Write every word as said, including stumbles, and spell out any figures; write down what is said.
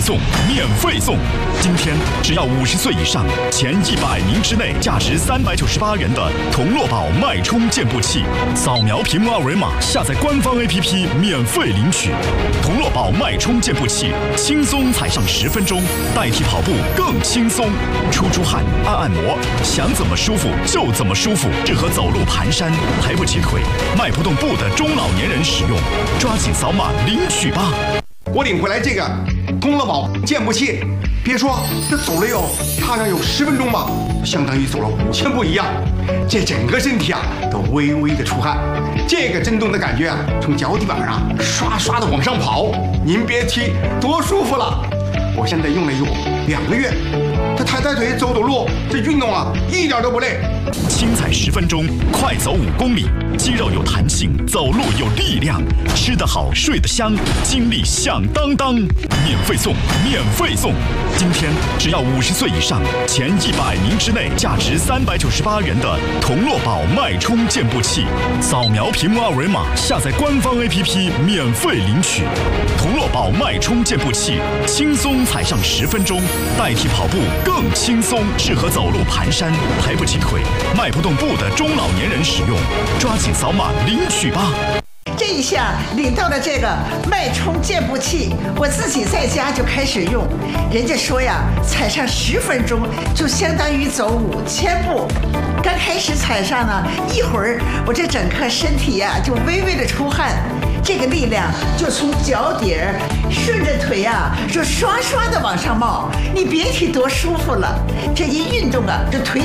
送，免费送！今天只要五十岁以上，前一百名之内，价值三百九十八元的同乐宝脉冲健步器，扫描屏幕二维码，下载官方 A P P 免费领取。同乐宝脉冲健步器，轻松踩上十分钟，代替跑步更轻松。出出汗，按按摩，想怎么舒服就怎么舒服，适合走路蹒跚、抬不起腿、迈不动步的中老年人使用。抓紧扫码领取吧！ 我领回来这个同乐宝健步器，别说这走了有踏上有十分钟吧，相当于走了五千步一样。这整个身体啊都微微的出汗，这个震动的感觉啊，从脚底板上刷刷的往上跑，您别提多舒服了。我现在用了有两个月，这抬抬腿走走路，这运动啊一点都不累。 轻踩十分钟，快走五公里，肌肉有弹性，走路有力量，吃得好，睡得香，精力响当当。免费送，免费送！今天只要五十岁以上，前一百名之内，价值三百九十八元的同乐宝脉冲健步器，扫描屏幕二维码，下载官方 A P P 免费领取。同乐宝脉冲健步器，轻松踩上十分钟，代替跑步更轻松，适合走路蹒跚、抬不起腿、迈不动步的中老年人使用。抓紧扫码领取吧！ 这一下领到了这个脉冲健步器，我自己在家就开始用。人家说呀，踩上十分钟就相当于走五千步。刚开始踩上呢，一会儿我这整个身体呀就微微的出汗，这个力量就从脚底儿顺着腿呀就刷刷的往上冒，你别提多舒服了。这一运动啊，这腿